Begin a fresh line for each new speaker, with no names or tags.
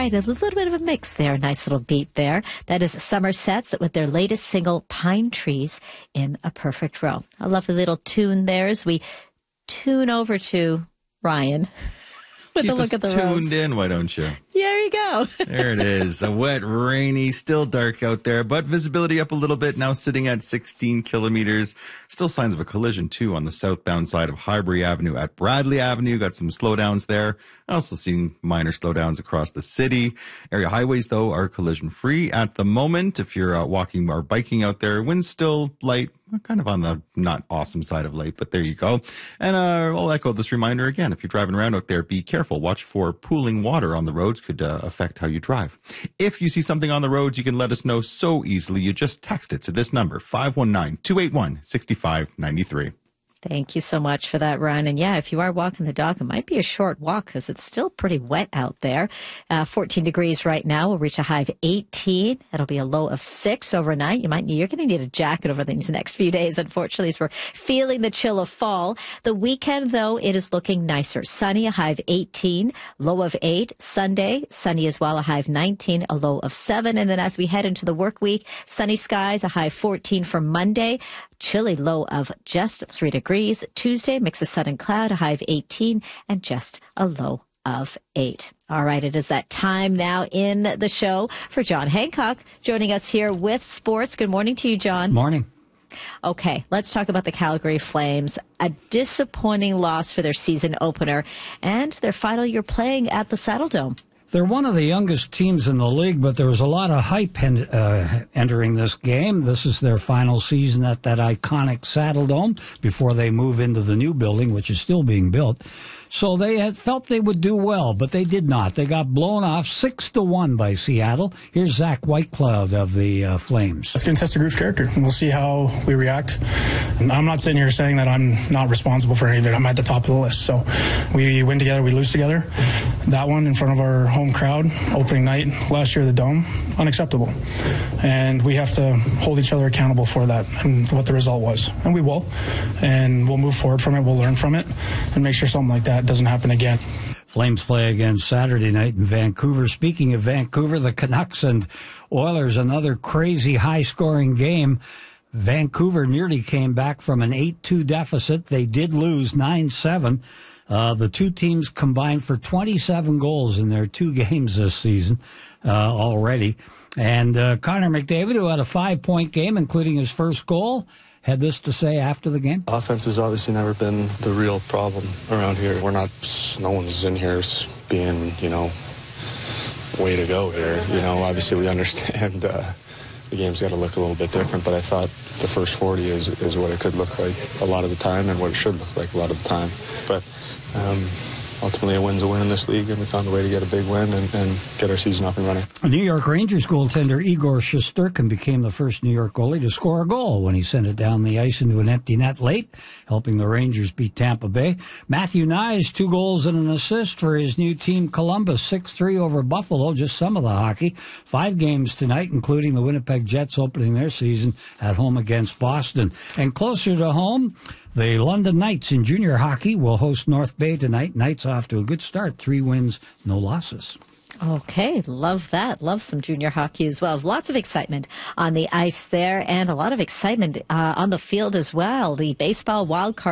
right, a little bit of a mix there. Nice little beat there. That is Somersets with their latest single, Pine Trees in a Perfect Row. A lovely little tune there as we tune over to Ryan with a look at the roads.
Tuned in, why don't you?
There you go.
There it is. A wet, rainy, still dark out there, but visibility up a little bit, now sitting at 16 kilometers. Still signs of a collision, too, on the southbound side of Highbury Avenue at Bradley Avenue. Got some slowdowns there. Also seeing minor slowdowns across the city. Area highways, though, are collision-free at the moment. If you're walking or biking out there, wind's still light. Kind of on the not awesome side of light, but there you go. And I'll echo this reminder again. If you're driving around out there, be careful. Watch for pooling water on the roads. Could affect how you drive. If you see something on the roads, you can let us know so easily. You just text it to this number, 519-281-6593.
Thank you so much for that, Ryan. And yeah, if you are walking the dog, it might be a short walk because it's still pretty wet out there. 14 degrees right now. We'll reach a high of 18. It'll be a low of 6 overnight. You're going to need a jacket over these next few days, unfortunately, as we're feeling the chill of fall. The weekend, though, it is looking nicer. Sunny, a high of 18, low of 8. Sunday, sunny as well, a high of 19, a low of 7. And then as we head into the work week, sunny skies, a high of 14 for Monday. Chilly low of just 3 degrees. Tuesday, mix of sun and cloud, a high of 18, and just a low of 8. All right, it is that time now in the show for John Hancock joining us here with sports. Good morning to you, John.
Morning.
Okay, let's talk about the Calgary Flames. A disappointing loss for their season opener and their final year playing at the Saddledome.
They're one of the youngest teams in the league, but there was a lot of hype entering this game. This is their final season at that iconic Saddledome before they move into the new building, which is still being built. So they had felt they would do well, but they did not. They got blown off 6-1 by Seattle. Here's Zach Whitecloud of the Flames.
Let's get and test the group's character, and we'll see how we react. And I'm not sitting here saying that I'm not responsible for any of it. I'm at the top of the list. So we win together, we lose together. That one in front of our home crowd, opening night last year at the Dome, unacceptable. And we have to hold each other accountable for that and what the result was. And we will. And we'll move forward from it, we'll learn from it, and make sure something like that doesn't happen again.
Flames play again Saturday night in Vancouver. Speaking of Vancouver, the Canucks and Oilers, another crazy high-scoring game. Vancouver nearly came back from an 8-2 deficit. They did lose 9-7. The two teams combined for 27 goals in their 2 games this season already. And Connor McDavid, who had a 5-point game, including his first goal, had this to say after the game.
Offense has obviously never been the real problem around here. No one's in here being, way to go here. Obviously we understand the game's got to look a little bit different, but I thought the first 40 is what it could look like a lot of the time and what it should look like a lot of the time. But ultimately, a win's a win in this league, and we found a way to get a big win and get our season up and running.
New York Rangers goaltender Igor Shesterkin became the first New York goalie to score a goal when he sent it down the ice into an empty net late, helping the Rangers beat Tampa Bay. Matthew Knies, 2 goals and an assist for his new team Columbus, 6-3 over Buffalo, just some of the hockey. 5 games tonight, including the Winnipeg Jets opening their season at home against Boston. And closer to home, the London Knights in junior hockey will host North Bay tonight. Knights off to a good start. 3 wins, no losses.
Okay, love that. Love some junior hockey as well. Lots of excitement on the ice there and a lot of excitement on the field as well. The baseball wild card